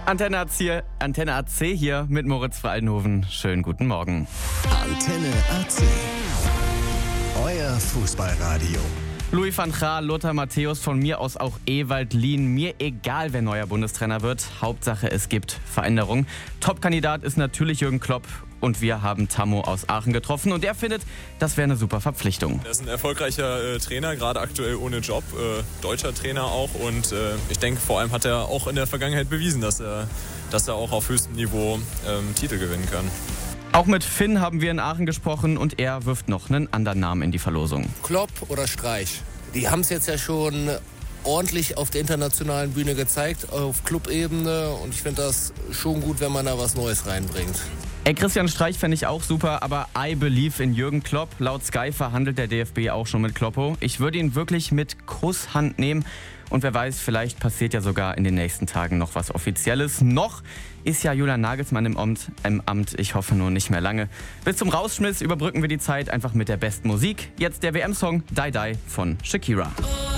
Antenne AC hier mit Moritz Veraldenhoven. Schönen guten Morgen. Antenne AC. Euer Fußballradio. Louis van Gaal, Lothar Matthäus, von mir aus auch Ewald Lien. Mir egal, wer neuer Bundestrainer wird. Hauptsache, es gibt Veränderung. Top-Kandidat ist natürlich Jürgen Klopp. Und wir haben Tammo aus Aachen getroffen und er findet, das wäre eine super Verpflichtung. Er ist ein erfolgreicher Trainer, gerade aktuell ohne Job, deutscher Trainer auch. Und ich denke, vor allem hat er auch in der Vergangenheit bewiesen, dass er auch auf höchstem Niveau Titel gewinnen kann. Auch mit Finn haben wir in Aachen gesprochen und er wirft noch einen anderen Namen in die Verlosung. Klopp oder Streich? Die haben es jetzt ja schon ordentlich auf der internationalen Bühne gezeigt, auf Clubebene. Und ich finde das schon gut, wenn man da was Neues reinbringt. Christian Streich fände ich auch super, aber I believe in Jürgen Klopp. Laut Sky verhandelt der DFB auch schon mit Kloppo. Ich würde ihn wirklich mit Kusshand nehmen. Und wer weiß, vielleicht passiert ja sogar in den nächsten Tagen noch was Offizielles. Noch ist ja Julian Nagelsmann im Amt. Ich hoffe nur nicht mehr lange. Bis zum Rausschmiss überbrücken wir die Zeit einfach mit der besten Musik. Jetzt der WM-Song Die Die von Shakira.